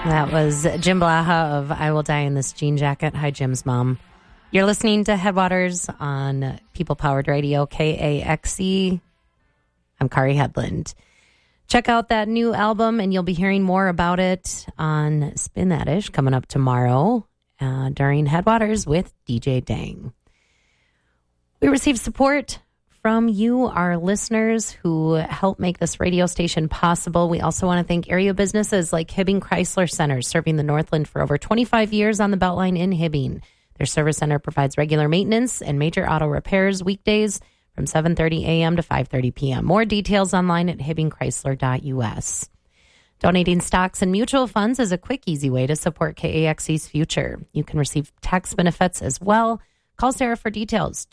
That was Jim Blaha of I Will Die in This Jean Jacket. Hi, Jim's mom. You're listening to Headwaters on People Powered Radio, KAXE. I'm Kari Headland. Check out that new album, and you'll be hearing more about it on Spin That Ish coming up tomorrow during Headwaters with DJ Dang. We received support from you, our listeners, who help make this radio station possible. We also want to thank area businesses like Hibbing Chrysler Center, serving the Northland for over 25 years on the Beltline in Hibbing. Their service center provides regular maintenance and major auto repairs weekdays from 7:30 a.m. to 5:30 p.m. More details online at hibbingchrysler.us. Donating stocks and mutual funds is a quick, easy way to support KAXE's future. You can receive tax benefits as well. Call Sarah for details,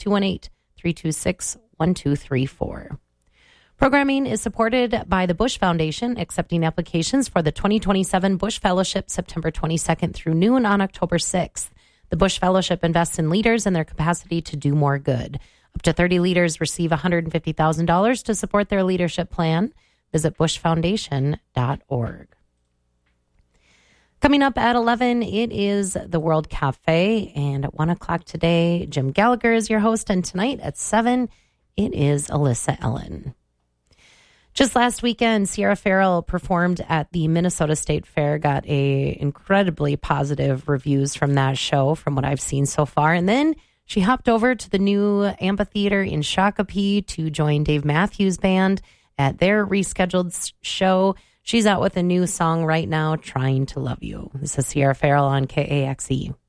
218-326-1234. Programming is supported by the Bush Foundation, accepting applications for the 2027 Bush Fellowship September 22nd through noon on October 6th. The Bush Fellowship invests in leaders and their capacity to do more good. Up to 30 leaders receive $150,000 to support their leadership plan. Visit bushfoundation.org. Coming up at 11, it is the World Cafe. And at 1 o'clock today, Jim Gallagher is your host. And tonight at 7, it is Alyssa Ellen. Just last weekend, Sierra Farrell performed at the Minnesota State Fair, got incredibly positive reviews from that show, from what I've seen so far. And then she hopped over to the new amphitheater in Shakopee to join Dave Matthews Band at their rescheduled show. She's out with a new song right now, Trying to Love You. This is Sierra Farrell on KAXE.